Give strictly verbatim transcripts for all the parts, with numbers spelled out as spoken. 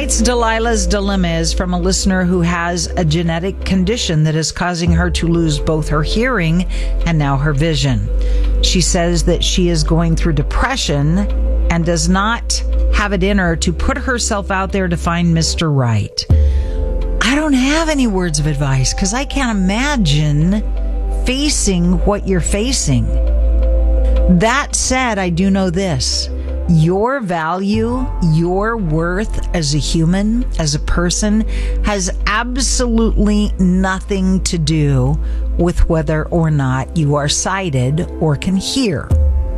Tonight's Delilah's Dilemma is from a listener who has a genetic condition that is causing her to lose both her hearing and now her vision. She says that she is going through depression and does not have it in her to put herself out there to find Mister Right. I don't have any words of advice because I can't imagine facing what you're facing. That said, I do know this. Your value, your worth as a human, as a person, has absolutely nothing to do with whether or not you are sighted or can hear.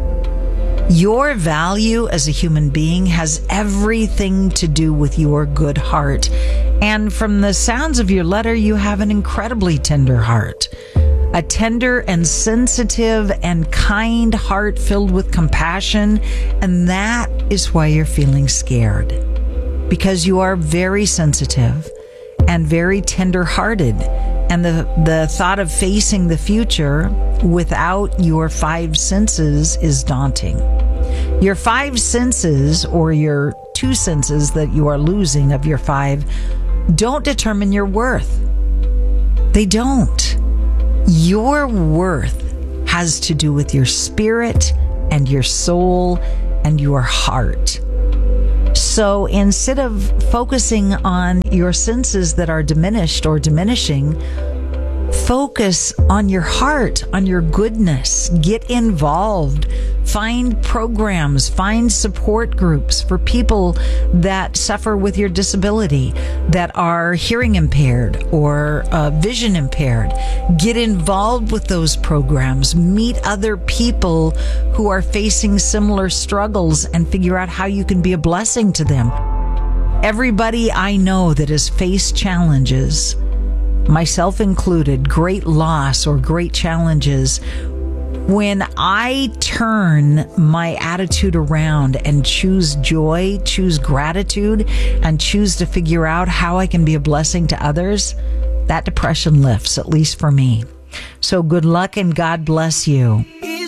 Your value as a human being has everything to do with your good heart. And from the sounds of your letter, you have an incredibly tender heart. A tender and sensitive and kind heart filled with compassion. And that is why you're feeling scared. Because you are very sensitive and very tender-hearted. And the, the thought of facing the future without your five senses is daunting. Your five senses, or your two senses that you are losing of your five, don't determine your worth. They don't. Your worth has to do with your spirit and your soul and your heart. So instead of focusing on your senses that are diminished or diminishing, focus on your heart, on your goodness. Get involved. Find programs, find support groups for people that suffer with your disability, that are hearing impaired or uh, vision impaired. Get involved with those programs. Meet other people who are facing similar struggles and figure out how you can be a blessing to them. Everybody I know that has faced challenges, myself included, great loss or great challenges, when I turn my attitude around and choose joy, choose gratitude, and choose to figure out how I can be a blessing to others, that depression lifts, at least for me. So good luck and God bless you.